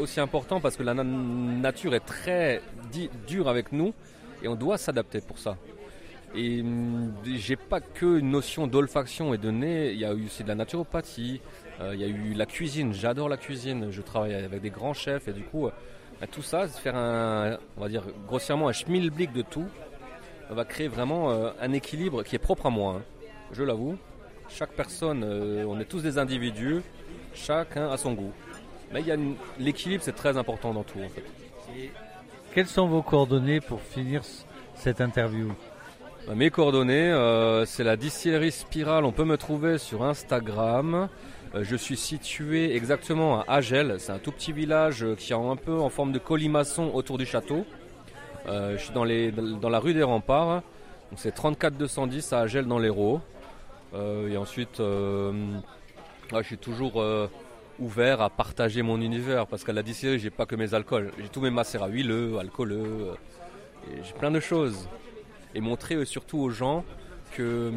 Aussi important parce que la nature est très dure avec nous et on doit s'adapter pour ça. Et j'ai pas que une notion d'olfaction et de nez, il y a eu aussi de la naturopathie, il y a eu la cuisine, j'adore la cuisine, je travaille avec des grands chefs et du coup tout ça, faire on va dire grossièrement un schmilblick de tout, va créer vraiment un équilibre qui est propre à moi, hein. Je l'avoue, chaque personne, on est tous des individus, chacun a son goût. Mais l'équilibre, c'est très important dans tout en fait. Et quelles sont vos coordonnées pour finir cette interview ? Mes coordonnées, c'est la distillerie Spirale. On peut me trouver sur Instagram. Je suis situé exactement à Agel. C'est un tout petit village qui est un peu en forme de colimaçon autour du château. Je suis dans la rue des Remparts. Donc c'est 34 210 à Agel dans l'Hérault. Et ensuite, je suis toujours ouvert à partager mon univers parce qu'à la distillerie, j'ai pas que mes alcools. J'ai tous mes macérats huileux, alcooleux. Et j'ai plein de choses. Et montrer surtout aux gens que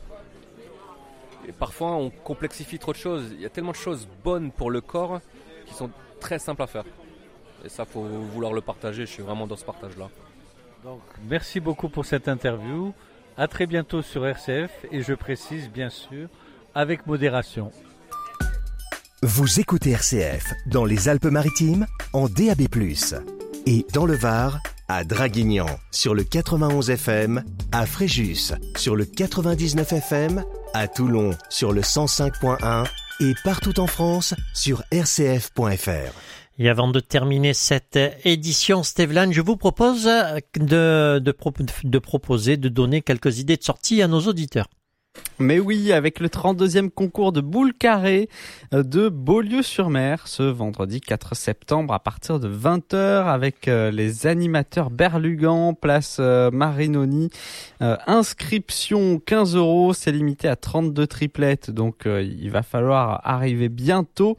parfois on complexifie trop de choses. Il y a tellement de choses bonnes pour le corps qui sont très simples à faire. Et ça, faut vouloir le partager. Je suis vraiment dans ce partage-là. Donc, merci beaucoup pour cette interview. À très bientôt sur RCF. Et je précise, bien sûr, avec modération. Vous écoutez RCF dans les Alpes-Maritimes en DAB+. Et dans le Var, à Draguignan sur le 91 FM, à Fréjus sur le 99 FM, à Toulon sur le 105.1 et partout en France sur rcf.fr. Et avant de terminer cette édition, Stevlan, je vous propose de donner quelques idées de sortie à nos auditeurs. Mais oui, avec le 32e concours de boules carrées de Beaulieu-sur-Mer ce vendredi 4 septembre à partir de 20h avec les animateurs Berlugan, place Marinoni. Inscription 15 €, c'est limité à 32 triplettes, donc il va falloir arriver bientôt.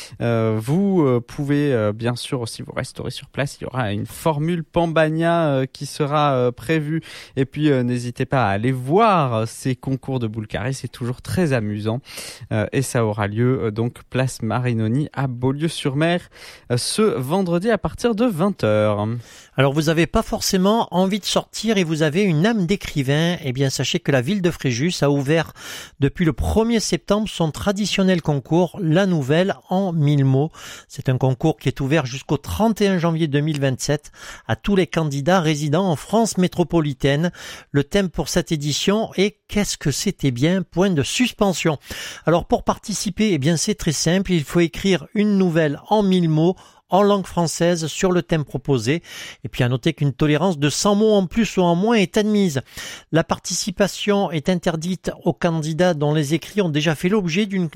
Vous pouvez bien sûr aussi vous restaurer sur place, il y aura une formule Pambagna qui sera prévue. Et puis n'hésitez pas à aller voir ces concours de boules carrées, c'est toujours très amusant et ça aura lieu donc place Marinoni à Beaulieu-sur-Mer ce vendredi à partir de 20h. Alors vous n'avez pas forcément envie de sortir et vous avez une âme d'écrivain, eh bien sachez que la ville de Fréjus a ouvert depuis le 1er septembre son traditionnel concours La Nouvelle en 1000 mots. C'est un concours qui est ouvert jusqu'au 31 janvier 2027 à tous les candidats résidant en France métropolitaine. Le thème pour cette édition est « Qu'est-ce que c'était bien ? Point de suspension ». Alors pour participer, eh bien c'est très simple, il faut écrire une nouvelle en 1000 mots en langue française sur le thème proposé. Et puis à noter qu'une tolérance de 100 mots en plus ou en moins est admise. La participation est interdite aux candidats dont les écrits ont déjà fait l'objet d'une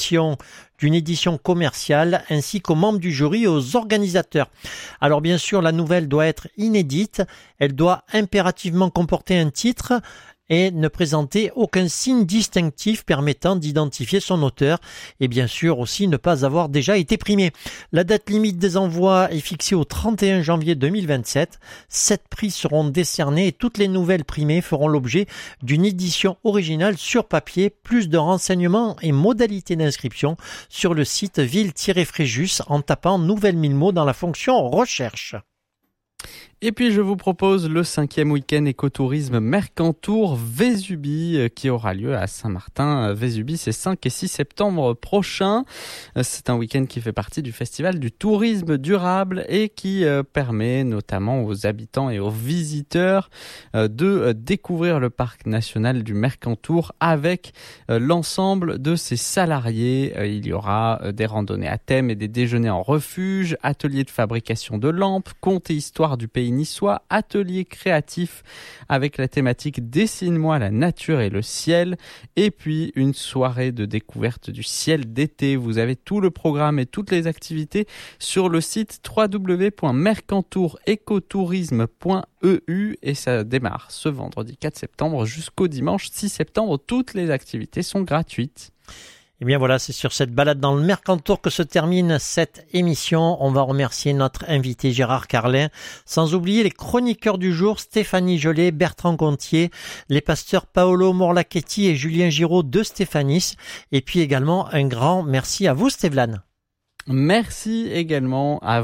édition commerciale, ainsi qu'aux membres du jury et aux organisateurs. Alors bien sûr, la nouvelle doit être inédite, elle doit impérativement comporter un titre et ne présenter aucun signe distinctif permettant d'identifier son auteur et bien sûr aussi ne pas avoir déjà été primé. La date limite des envois est fixée au 31 janvier 2027. 7 prix seront décernés et toutes les nouvelles primées feront l'objet d'une édition originale sur papier. Plus de renseignements et modalités d'inscription sur le site ville-fréjus en tapant Nouvelle 1000 mots dans la fonction recherche. Et puis je vous propose le 5e week-end écotourisme Mercantour Vésubie qui aura lieu à Saint-Martin. Vésubie, c'est 5 et 6 septembre prochain. C'est un week-end qui fait partie du festival du tourisme durable et qui permet notamment aux habitants et aux visiteurs de découvrir le parc national du Mercantour avec l'ensemble de ses salariés. Il y aura des randonnées à thème et des déjeuners en refuge, ateliers de fabrication de lampes, contes et histoires du pays niçois, atelier créatif avec la thématique Dessine-moi la nature et le ciel, et puis une soirée de découverte du ciel d'été. Vous avez tout le programme et toutes les activités sur le site www.mercantourecotourisme.eu et ça démarre ce vendredi 4 septembre jusqu'au dimanche 6 septembre. Toutes les activités sont gratuites. Eh bien voilà, c'est sur cette balade dans le Mercantour que se termine cette émission. On va remercier notre invité Gérard Carlin, sans oublier les chroniqueurs du jour, Stéphanie Jolet, Bertrand Gontier, les pasteurs Paolo Morlachetti et Julien Giraud de Stéphanis. Et puis également un grand merci à vous, Stevlan. Merci également à